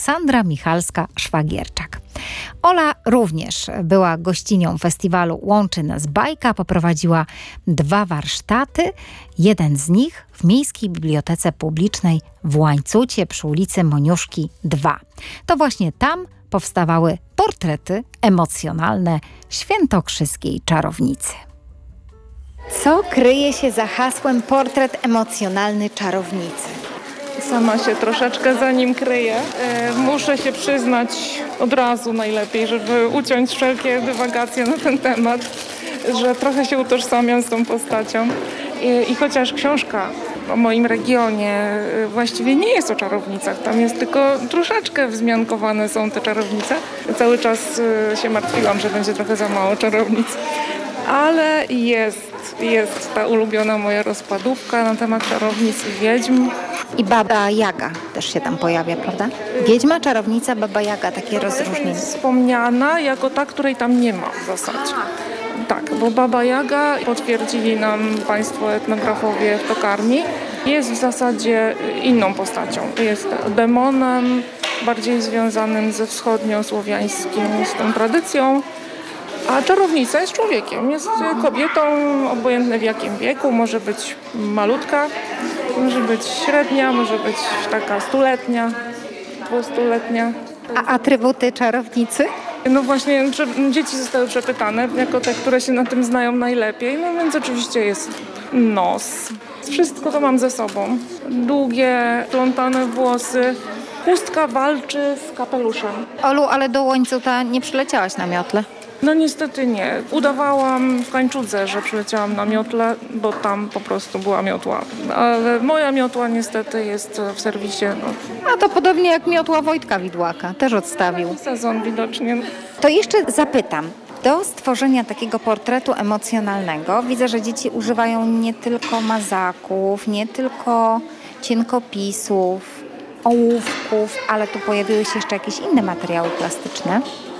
Aleksandra Michalska-Szwagierczak. Ola również była gościnią festiwalu Łączy Nas Bajka, poprowadziła 2 warsztaty. Jeden z nich w Miejskiej Bibliotece Publicznej w Łańcucie przy ulicy Moniuszki 2. To właśnie tam powstawały portrety emocjonalne świętokrzyskiej czarownicy. Co kryje się za hasłem portret emocjonalny czarownicy? Sama się troszeczkę za nim kryję. Muszę się przyznać od razu najlepiej, żeby uciąć wszelkie dywagacje na ten temat, że trochę się utożsamiam z tą postacią. I chociaż książka o moim regionie właściwie nie jest o czarownicach, tam jest tylko troszeczkę wzmiankowane są te czarownice. Cały czas się martwiłam, że będzie trochę za mało czarownic, ale jest ta ulubiona moja rozkładówka na temat czarownic i wiedźm. I Baba Jaga też się tam pojawia, prawda? Wiedźma, czarownica, Baba Jaga, takie rozróżnienie. Jest wspomniana jako ta, której tam nie ma w zasadzie. Tak, bo Baba Jaga, potwierdzili nam państwo etnografowie w Tokarni, jest w zasadzie inną postacią. Jest demonem, bardziej związanym ze wschodniosłowiańskim, z tą tradycją. A czarownica jest człowiekiem, jest kobietą, obojętne w jakim wieku, może być malutka, może być średnia, może być taka 100-letnia, 200-letnia. A atrybuty czarownicy? No właśnie, dzieci zostały przepytane, jako te, które się na tym znają najlepiej, no więc oczywiście jest nos. Wszystko to mam ze sobą. Długie, plątane włosy. Chustka walczy z kapeluszem. Olu, ale do Łańcuta nie przyleciałaś na miotle? No niestety nie. Udawałam w Kańczudze, że przyleciałam na miotle, bo tam po prostu była miotła. Ale moja miotła niestety jest w serwisie. A to podobnie jak miotła Wojtka Widłaka, też odstawił. Sezon widocznie. To jeszcze zapytam. Do stworzenia takiego portretu emocjonalnego widzę, że dzieci używają nie tylko mazaków, nie tylko cienkopisów, ołówków, ale tu pojawiły się jeszcze jakieś inne materiały plastyczne.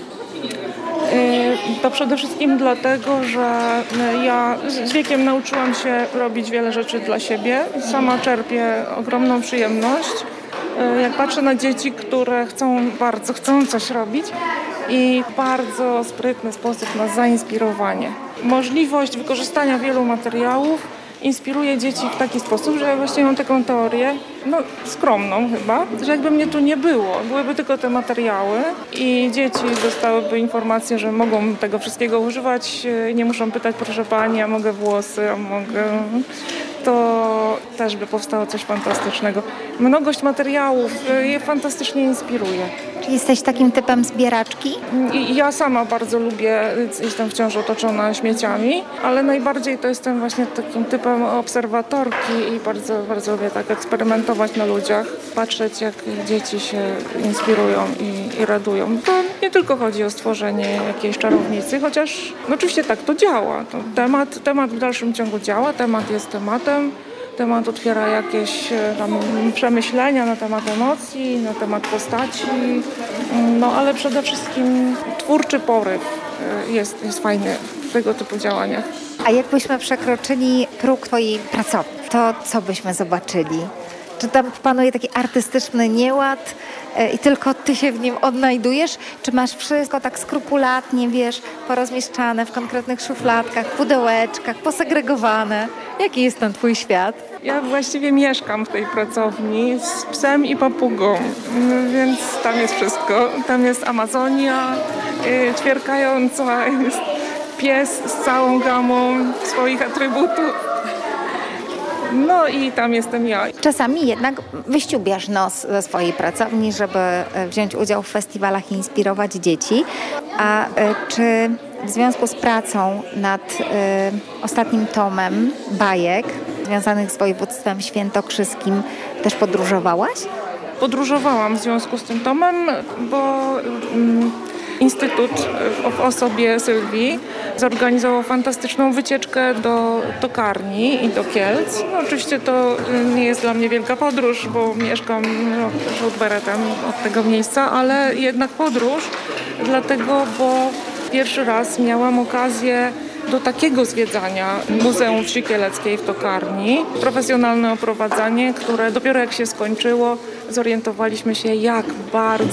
To przede wszystkim dlatego, że ja z wiekiem nauczyłam się robić wiele rzeczy dla siebie. Sama czerpię ogromną przyjemność. Jak patrzę na dzieci, które bardzo chcą coś robić i w bardzo sprytny sposób na zainspirowanie. Możliwość wykorzystania wielu materiałów inspiruje dzieci w taki sposób, że ja właśnie mam taką teorię, skromną chyba, że jakby mnie tu nie było, byłyby tylko te materiały i dzieci dostałyby informację, że mogą tego wszystkiego używać, nie muszą pytać, proszę pani, a mogę włosy, a mogę... To też by powstało coś fantastycznego. Mnogość materiałów je fantastycznie inspiruje. Czy jesteś takim typem zbieraczki? Ja sama bardzo lubię, jestem wciąż otoczona śmieciami, ale najbardziej to jestem właśnie takim typem obserwatorki i bardzo, bardzo lubię tak eksperymentować na ludziach, patrzeć jak dzieci się inspirują i radują. To nie tylko chodzi o stworzenie jakiejś czarownicy, chociaż oczywiście tak to działa. Temat w dalszym ciągu działa, temat jest tematem. Temat otwiera jakieś tam przemyślenia na temat emocji, na temat postaci, ale przede wszystkim twórczy poryw jest fajny w tego typu działaniach. A jakbyśmy przekroczyli próg twojej pracowni, to co byśmy zobaczyli? Czy tam panuje taki artystyczny nieład i tylko ty się w nim odnajdujesz? Czy masz wszystko tak skrupulatnie, porozmieszczane w konkretnych szufladkach, pudełeczkach, posegregowane? Jaki jest ten twój świat? Ja właściwie mieszkam w tej pracowni z psem i papugą, więc tam jest wszystko. Tam jest Amazonia ćwierkająca, jest pies z całą gamą swoich atrybutów. No i tam jestem ja. Czasami jednak wyściubiasz nos ze swojej pracowni, żeby wziąć udział w festiwalach i inspirować dzieci. A czy w związku z pracą nad ostatnim tomem bajek związanych z województwem świętokrzyskim też podróżowałaś? Podróżowałam w związku z tym tomem, bo Instytut w osobie Sylwii zorganizował fantastyczną wycieczkę do Tokarni i do Kielc. Oczywiście to nie jest dla mnie wielka podróż, bo mieszkam rzut beretem od tego miejsca, ale jednak podróż, dlatego, bo pierwszy raz miałam okazję do takiego zwiedzania Muzeum Wsi Kieleckiej w Tokarni. Profesjonalne oprowadzanie, które dopiero jak się skończyło, zorientowaliśmy się, jak bardzo